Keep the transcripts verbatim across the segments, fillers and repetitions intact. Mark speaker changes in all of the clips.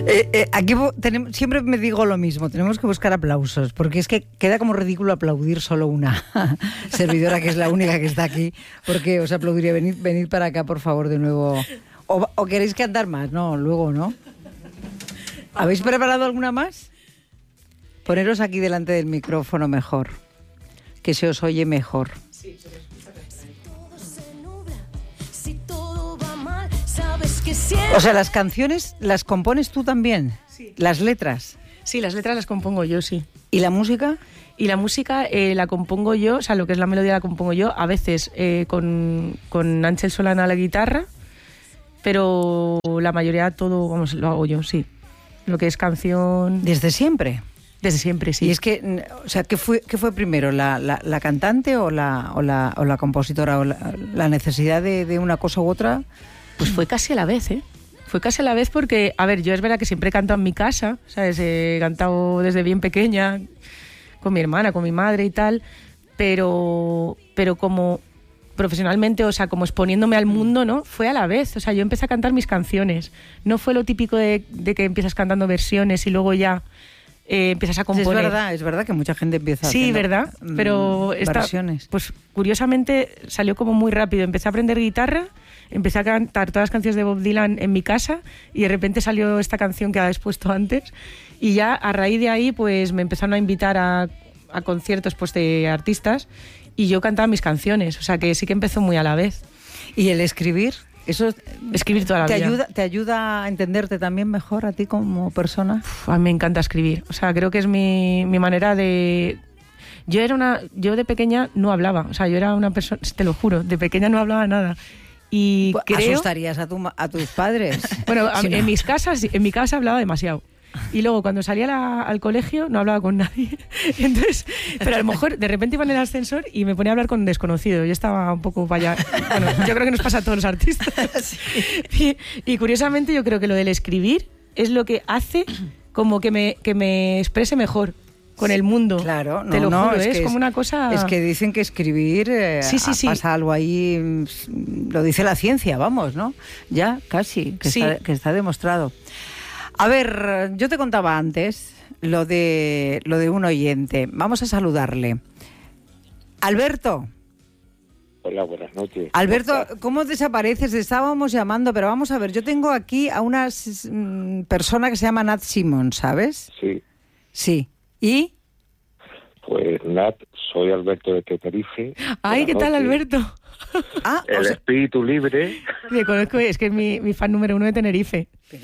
Speaker 1: Eh, eh, aquí tenemos, siempre me digo lo mismo, tenemos que buscar aplausos, porque es que queda como ridículo aplaudir solo una servidora que es la única que está aquí, porque os aplaudiría. Venid, venid para acá, por favor, de nuevo. O, o queréis cantar más, no, luego, ¿no? ¿Habéis preparado alguna más? Poneros aquí delante del micrófono mejor, que se os oye mejor. Sí, se os escucha perfecto. O sea, las canciones las compones tú también, sí. Las letras.
Speaker 2: Sí, las letras las compongo yo, sí.
Speaker 1: ¿Y la música?
Speaker 2: Y la música eh, la compongo yo, o sea, lo que es la melodía la compongo yo, a veces eh, con, con Ángel Solana a la guitarra, pero la mayoría todo, vamos, lo hago yo, sí. Lo que es canción...
Speaker 1: ¿Desde siempre?
Speaker 2: Desde siempre, sí.
Speaker 1: Y es que, o sea, ¿qué fue, qué fue primero, la, la, la cantante o la, o la, o la compositora? ¿O la, la necesidad de, de una cosa u otra?
Speaker 2: Pues fue casi a la vez, ¿eh? Fue casi a la vez porque, a ver, yo es verdad que siempre he cantado en mi casa, ¿sabes? He cantado desde bien pequeña, con mi hermana, con mi madre y tal, pero, pero como profesionalmente, o sea, como exponiéndome al mundo, ¿no? Fue a la vez, o sea, yo empecé a cantar mis canciones. No fue lo típico de, de que empiezas cantando versiones y luego ya... Eh, empiezas a componer.
Speaker 1: Es verdad, es verdad que mucha gente empieza
Speaker 2: sí,
Speaker 1: haciendo
Speaker 2: verdad, pero esta,
Speaker 1: versiones.
Speaker 2: Pues curiosamente salió como muy rápido. Empecé a aprender guitarra, empecé a cantar todas las canciones de Bob Dylan en mi casa y de repente salió esta canción que habéis puesto antes y ya a raíz de ahí pues me empezaron a invitar a, a conciertos pues de artistas y yo cantaba mis canciones, o sea que sí que empezó muy a la vez.
Speaker 1: ¿Y el escribir? Eso
Speaker 2: escribir toda la
Speaker 1: te
Speaker 2: vida.
Speaker 1: Ayuda, ¿Te ayuda a entenderte también mejor a ti como persona?
Speaker 2: Uf, a mí me encanta escribir. O sea, creo que es mi, mi manera de... Yo era una... Yo de pequeña no hablaba. O sea, yo era una persona... Te lo juro, de pequeña no hablaba nada. Y
Speaker 1: pues
Speaker 2: creo...
Speaker 1: ¿Asustarías a, tu, a tus padres?
Speaker 2: Bueno, a,
Speaker 1: si no.
Speaker 2: en mis casas, en mi casa hablaba demasiado. Y luego cuando salía la, al colegio no hablaba con nadie. Entonces, pero a lo mejor de repente iba en el ascensor y me ponía a hablar con un desconocido. Yo estaba un poco vaya. Bueno, yo creo que nos pasa a todos los artistas. Sí. Y, y curiosamente yo creo que lo del escribir es lo que hace como que me, que me exprese mejor con el mundo.
Speaker 1: Claro, no,
Speaker 2: te lo
Speaker 1: no,
Speaker 2: juro,
Speaker 1: es,
Speaker 2: es,
Speaker 1: que
Speaker 2: como
Speaker 1: es,
Speaker 2: una cosa...
Speaker 1: Es que dicen que escribir eh,
Speaker 2: sí, sí, sí.
Speaker 1: pasa algo ahí, lo dice la ciencia, vamos, ¿no? Ya, casi, que, sí. está, que está demostrado. A ver, yo te contaba antes lo de lo de un oyente. Vamos a saludarle. Alberto.
Speaker 3: Hola, buenas noches.
Speaker 1: Alberto, ¿cómo desapareces? Estábamos llamando, pero vamos a ver, yo tengo aquí a una mm, persona que se llama Nat Simon, ¿sabes?
Speaker 3: Sí.
Speaker 1: Sí. ¿Y?
Speaker 3: Pues Nat, soy Alberto de Tenerife.
Speaker 2: Ay, ¿qué tal, Alberto?
Speaker 1: Ah,
Speaker 3: el
Speaker 1: o sea...
Speaker 3: espíritu libre.
Speaker 2: Me conozco, es que es mi, mi fan número uno de Tenerife. Pero...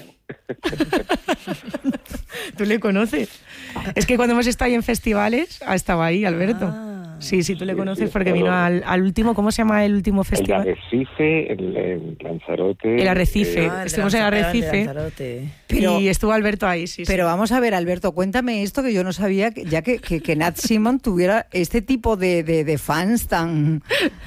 Speaker 2: ¿Tú le conoces? Es que cuando hemos estado ahí en festivales, ha estado ahí, Alberto. Ah. Sí, sí, tú le conoces porque vino al, al último, ¿cómo se llama el último festival?
Speaker 3: El Arrecife, el, el Lanzarote.
Speaker 2: El Arrecife, eh, ah, estuvimos en el Arrecife.
Speaker 1: Pero,
Speaker 2: y estuvo Alberto ahí, sí.
Speaker 1: Pero
Speaker 2: sí.
Speaker 1: vamos a ver, Alberto, cuéntame esto que yo no sabía, ya que, que, que Nat Simon tuviera este tipo de, de, de fans tan,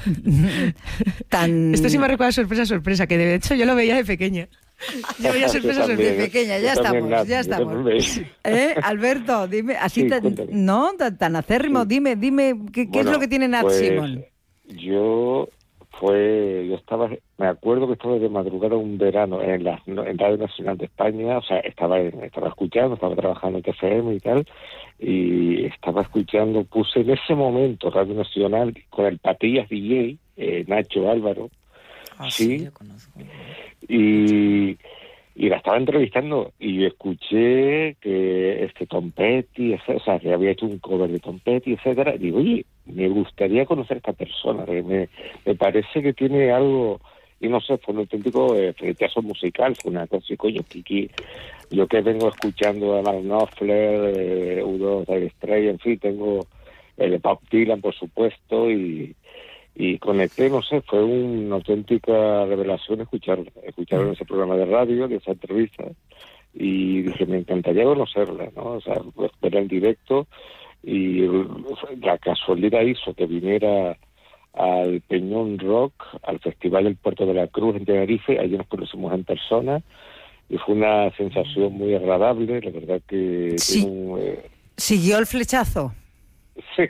Speaker 1: tan...
Speaker 2: Esto sí me recuerda sorpresa, sorpresa, que de hecho yo lo veía de pequeña. Yo veía sorpresa, sorpresa.
Speaker 1: De pequeña, ya estamos, Nat, ya estamos. ¿Eh, Alberto, dime, así
Speaker 3: sí,
Speaker 1: tan, no, tan, tan acérrimo, sí. dime, dime, ¿qué,
Speaker 3: bueno,
Speaker 1: qué es lo que tiene Nat
Speaker 3: pues,
Speaker 1: Simon?
Speaker 3: Yo fue, yo estaba, me acuerdo que estaba de madrugada un verano en la en Radio Nacional de España, o sea, estaba estaba escuchando, estaba trabajando en T F M y tal, y estaba escuchando, puse en ese momento Radio Nacional con el Patillas D J, eh, Nacho Álvaro,
Speaker 1: ah, sí,
Speaker 3: sí,
Speaker 1: lo conozco.
Speaker 3: Y, y la estaba entrevistando y escuché que este Tom Petty, o sea, que había hecho un cover de Tom Petty, etcétera, y digo, oye, me gustaría conocer a esta persona, me, me parece que tiene algo, y no sé, fue un auténtico eh, rechazo musical, fue una cosa, coño, Kiki, yo que vengo escuchando a Mark Knopfler, eh, U dos, Dire Straits, en fin, tengo el de Bob Dylan, por supuesto, y y conecté, no sé, fue una auténtica revelación escuchar escuchar en ese programa de radio, de esa entrevista, y dije, me encantaría conocerla, ¿no? O sea, pues, verla en directo, y la casualidad hizo que viniera al Peñón Rock, al Festival del Puerto de la Cruz en Tenerife, allí nos conocimos en persona, y fue una sensación muy agradable, la verdad que...
Speaker 1: Sí.
Speaker 3: Un, eh...
Speaker 1: ¿Siguió el flechazo?
Speaker 3: Sí.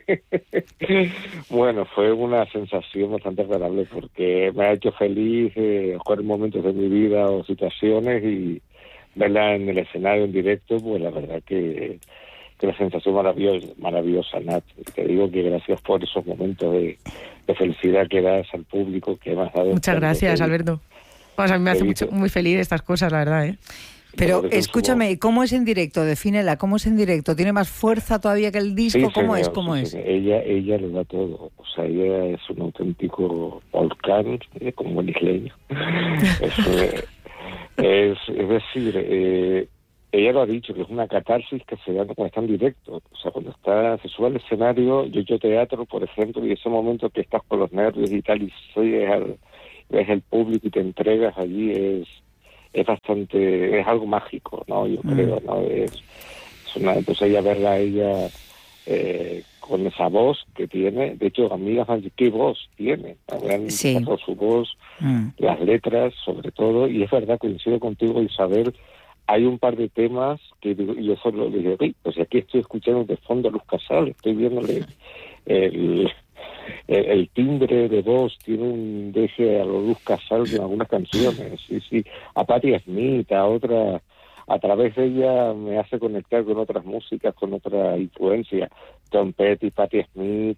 Speaker 3: Bueno, fue una sensación bastante agradable porque me ha hecho feliz eh, jugar momentos de mi vida o situaciones y verla en el escenario en directo, pues la verdad que, que la sensación maravillosa, maravillosa, Nat. Te digo que gracias por esos momentos de, de felicidad que das al público, que me has dado.
Speaker 2: Muchas gracias, Alberto. Pues a mí me hace mucho, muy feliz estas cosas, la verdad, ¿eh?
Speaker 1: Pero escúchame, ¿cómo es en directo? Defínela, ¿cómo es en directo? ¿Tiene más fuerza todavía que el disco?
Speaker 3: Sí,
Speaker 1: ¿Cómo
Speaker 3: señor,
Speaker 1: es? ¿Cómo
Speaker 3: sí,
Speaker 1: es?
Speaker 3: Señor. Ella, ella lo da todo. O sea, ella es un auténtico volcán, eh, como un isleño. es, eh, es, es decir, eh, ella lo ha dicho, que es una catarsis que se da cuando está en directo. O sea, cuando está, se sube al escenario, yo he hecho teatro, por ejemplo, y ese momento que estás con los nervios y tal, y sigues al, ves el público y te entregas allí, es es bastante, es algo mágico, ¿no? Yo mm. creo, ¿no? Es, es una, entonces ella verla a ella eh, con esa voz que tiene, de hecho, amigas van a decir, ¿qué voz tiene? Hablan
Speaker 1: sí.
Speaker 3: por su voz,
Speaker 1: mm.
Speaker 3: las letras, sobre todo, y es verdad, coincido contigo, Isabel, hay un par de temas que digo, yo solo le dije, hey, pues aquí estoy escuchando de fondo a Luz Casal, estoy viéndole el... El, el timbre de voz tiene un deje a lo Luz Casal en algunas canciones, sí, sí, a Patti Smith, a otra, a través de ella me hace conectar con otras músicas, con otra influencia, Tom Petty, Patti Smith.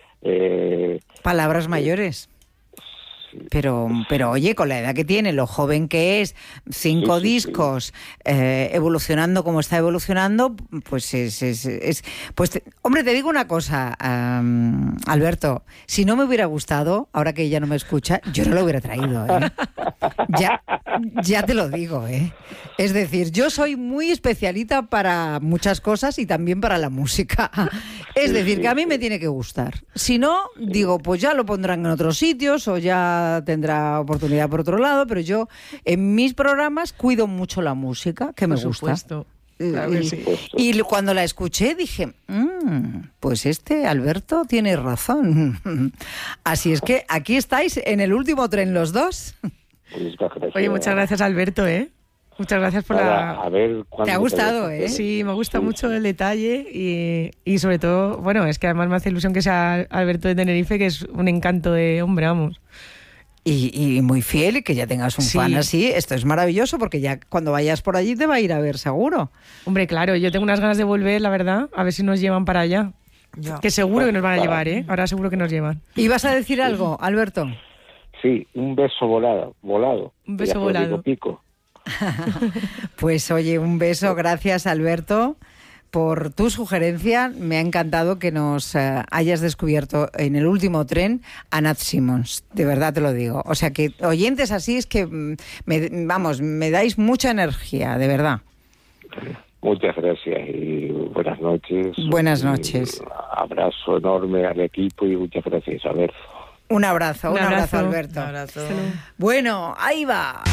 Speaker 3: Eh,
Speaker 1: Palabras mayores. Pero, pero oye, con la edad que tiene, lo joven que es, cinco sí, sí, discos, sí. Eh, evolucionando como está evolucionando, pues es, es, es pues te, hombre, te digo una cosa, um, Alberto, si no me hubiera gustado, ahora que ella no me escucha, yo no lo hubiera traído, ¿eh? Ya, ya te lo digo, ¿eh? Es decir, yo soy muy especialita para muchas cosas y también para la música. Es decir, que a mí me tiene que gustar. Si no, digo, pues ya lo pondrán en otros sitios o ya tendrá oportunidad por otro lado, pero yo en mis programas cuido mucho la música, que me
Speaker 2: por
Speaker 1: gusta.
Speaker 2: Supuesto. Claro
Speaker 1: y,
Speaker 2: que sí.
Speaker 1: y cuando la escuché dije, mmm, pues este Alberto tiene razón. Así es que aquí estáis en el último tren los dos.
Speaker 2: Oye, muchas gracias, Alberto, ¿eh? Muchas gracias por
Speaker 3: Para,
Speaker 2: la...
Speaker 3: A ver,
Speaker 1: ¿te ha gustado, eh?
Speaker 2: Sí, me gusta
Speaker 3: sí,
Speaker 2: mucho
Speaker 3: sí.
Speaker 2: el detalle y, y sobre todo, bueno, es que además me hace ilusión que sea Alberto de Tenerife, que es un encanto de hombre, vamos.
Speaker 1: Y, y muy fiel y que ya tengas un
Speaker 2: sí.
Speaker 1: fan así, esto es maravilloso porque ya cuando vayas por allí te va a ir a ver seguro.
Speaker 2: Hombre, claro, yo tengo unas ganas de volver, la verdad, a ver si nos llevan para allá. Ya. Que seguro que nos van a llevar, ¿eh? Ahora seguro que nos llevan.
Speaker 1: ¿Y vas a decir algo, Alberto?
Speaker 3: Sí, un beso volado, volado.
Speaker 2: Un beso volado.
Speaker 3: Pico.
Speaker 1: Pues oye, un beso, gracias Alberto por tu sugerencia. Me ha encantado que nos uh, hayas descubierto en el último tren a Nat Simmons, de verdad te lo digo. O sea que oyentes así es que, me, vamos, me dais mucha energía, de verdad.
Speaker 3: Muchas gracias y buenas noches.
Speaker 1: Buenas noches.
Speaker 3: Un abrazo enorme al equipo y muchas gracias, Isabel.
Speaker 1: Un abrazo, un, un abrazo, abrazo, Alberto.
Speaker 2: Un abrazo.
Speaker 1: Bueno, ahí va.